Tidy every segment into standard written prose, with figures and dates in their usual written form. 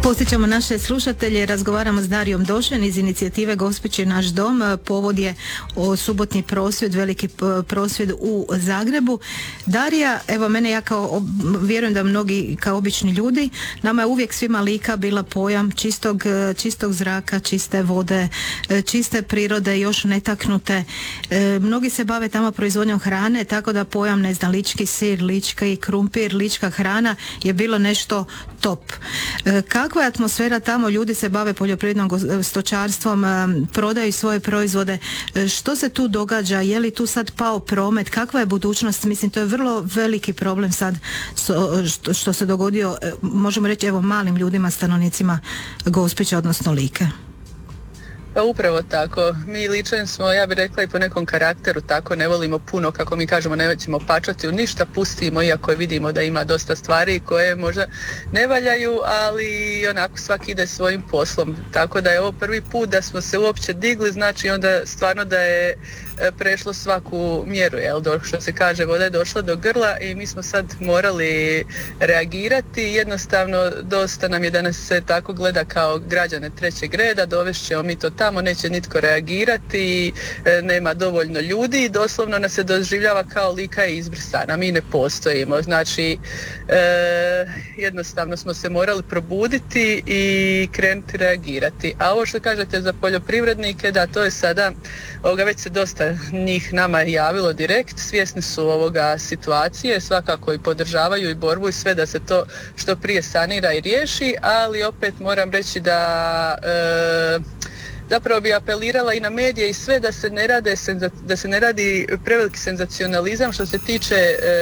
Posjećamo naše slušatelje, razgovaramo s Darijom Došen iz inicijative Gospić je naš dom. Povod je subotnji prosvjed, veliki prosvjed u Zagrebu. Darija, evo mene, ja vjerujem da mnogi kao obični ljudi, nama je uvijek svima Lika bila pojam čistog zraka, čiste vode, čiste prirode, još netaknute. Mnogi se bave tamo proizvodnjom hrane, tako da pojam, ne znam, lički sir, lički krumpir, lička hrana je bilo nešto top. Kakva je atmosfera tamo? Ljudi se bave poljoprivrednom stočarstvom, prodaju svoje proizvode. Što se tu događa? Je li tu sad pao promet? Kakva je budućnost? Mislim, to je vrlo veliki problem sad što se dogodio, možemo reći, evo, malim ljudima, stanovnicima Gospića, odnosno Like. Pa upravo tako. Mi Ličani smo, ja bih rekla, i po nekom karakteru tako, ne volimo puno, kako mi kažemo, ne ćemo pačati u ništa, pustimo, iako vidimo da ima dosta stvari koje možda ne valjaju, ali onako svaki ide svojim poslom. Tako da je ovo prvi put da smo se uopće digli, znači onda stvarno da je prešlo svaku mjeru, što se kaže, voda je došla do grla i mi smo sad morali reagirati. Jednostavno dosta nam je da nas se tako gleda kao građane trećeg reda, dovešćemo mi to tamo, neće nitko reagirati, nema dovoljno ljudi, doslovno nas se doživljava kao Lika je izbrisana, mi ne postojimo. Znači jednostavno smo se morali probuditi i krenuti reagirati. A ovo što kažete za poljoprivrednike, da, to je sada, već se dosta njih nama javilo direkt, svjesni su ovoga situacije, svakako i podržavaju i borbu i sve da se to što prije sanira i riješi, ali opet moram reći da zapravo bi apelirala i na medije i sve da se ne radi preveliki senzacionalizam što se tiče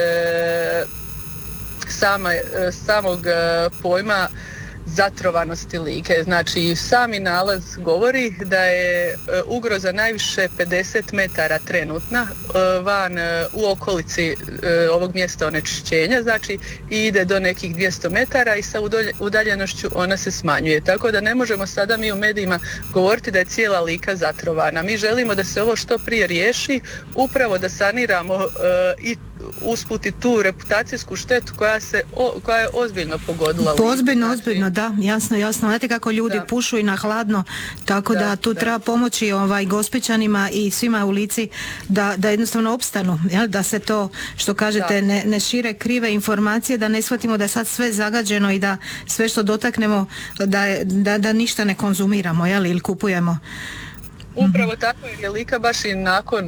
samog pojma zatrovanosti Like. Znači, sami nalaz govori da je ugroza najviše 50 metara trenutna van u okolici ovog mjesta onečišćenja, znači ide do nekih 200 metara i sa udaljenošću ona se smanjuje. Tako da ne možemo sada mi u medijima govoriti da je cijela Lika zatrovana. Mi želimo da se ovo što prije riješi, upravo da saniramo i usput i tu reputacijsku štetu koja je ozbiljno pogodila. Ozbiljno, da, jasno. Znate kako ljudi pušu i na hladno, tako da tu treba pomoći Gospićanima i svima u Lici da jednostavno opstanu, da se to, što kažete, ne šire krive informacije, da ne shvatimo da je sad sve zagađeno i da sve što dotaknemo da ništa ne konzumiramo, ili kupujemo. Upravo tako, jer je Lika baš i nakon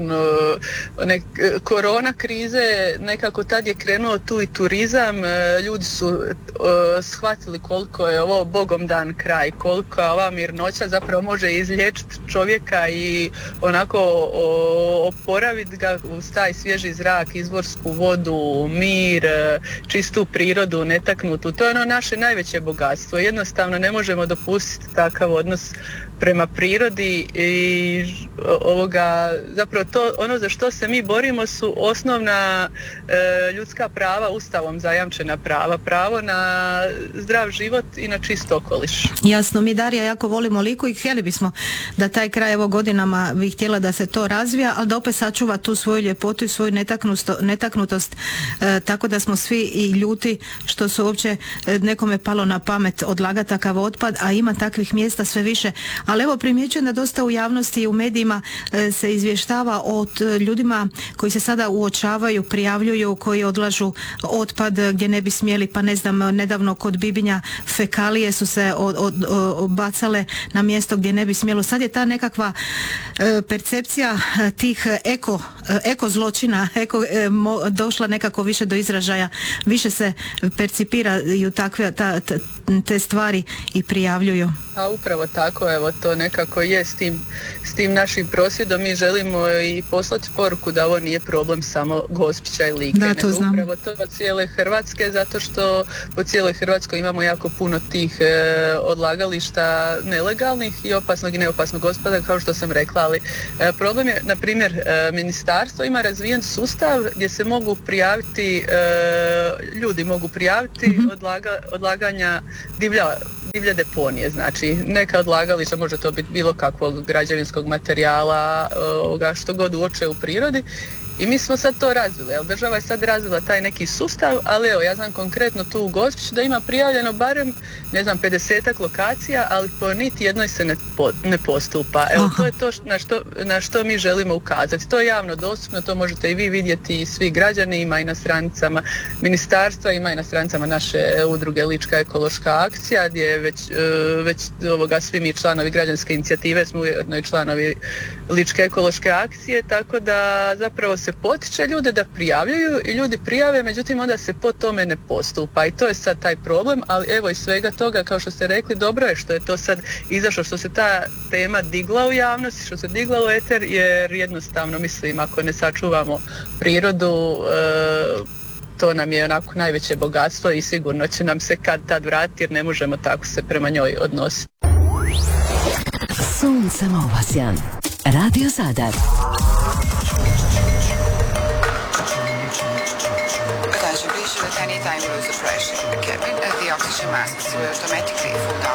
korona krize, nekako tad je krenuo tu i turizam, ljudi su shvatili koliko je ovo bogom dan kraj, koliko ova mirnoća zapravo može izliječiti čovjeka i onako oporaviti ga uz taj svježi zrak, izvorsku vodu, mir, čistu prirodu, netaknutu. To je ono naše najveće bogatstvo. Jednostavno ne možemo dopustiti takav odnos prema prirodi i zapravo to, ono za što se mi borimo su osnovna ljudska prava, ustavom zajamčena prava, pravo na zdrav život i na čist okoliš. Jasno, mi, Darija, jako volimo Liku i htjeli bismo da taj kraj, evo, godinama bi htjela da se to razvija, ali da opet sačuva tu svoju ljepotu i svoju netaknutost, tako da smo svi i ljuti što su uopće nekome palo na pamet odlagati takav otpad, a ima takvih mjesta sve više. Ali evo, primjećujem da dosta u javnosti i u medijima se izvještava od ljudima koji se sada uočavaju, prijavljuju, koji odlažu otpad gdje ne bi smjeli, pa ne znam, nedavno kod Bibinja fekalije su se bacale na mjesto gdje ne bi smjelo. Sad je ta nekakva percepcija tih eko zločina došla nekako više do izražaja, više se percipiraju takve te stvari i prijavljuju. A upravo tako, evo, to nekako je s tim našim prosvjedom. Mi želimo i poslati poruku da ovo nije problem samo Gospića i Like, nego upravo to od cijele Hrvatske, zato što po cijeloj Hrvatskoj imamo jako puno tih odlagališta nelegalnih i opasnog i neopasnog otpada, kao što sam rekla, ali problem je, na primjer, ministarstvo ima razvijen sustav gdje se mogu prijaviti, ljudi mogu prijaviti odlaganja divlje deponije, znači neka odlagališta, može to biti bilo kakvog građevinskog materijala, što god uoče u prirodi, I mi smo sad to razvili, ali država je sad razvila taj neki sustav, ali evo, ja znam konkretno tu u Gospiću da ima prijavljeno barem, 50 lokacija, ali po niti jednoj se ne postupa. Evo, to je to na što mi želimo ukazati. To je javno dostupno, to možete i vi vidjeti, i svi građani, ima i na stranicama ministarstva, ima i na stranicama naše udruge Lička ekološka akcija, gdje je već svi mi članovi građanske inicijative smo ujedno i članovi Ličke ekološke akcije, tako da zapravo se potiče ljude da prijavljuju i ljudi prijave, međutim onda se po tome ne postupa i to je sad taj problem, ali evo iz svega toga, kao što ste rekli, dobro je što je to sad izašlo, što se ta tema digla u javnosti, što se digla u eter, jer jednostavno mislim ako ne sačuvamo prirodu, to nam je onako najveće bogatstvo i sigurno će nam se kad tad vratiti jer ne možemo tako se prema njoj odnositi. Sunce Opasjan, Radio Zadar. Attention, please show at any time rules of pressure. Cabin, the oxygen masks will automatically fall down.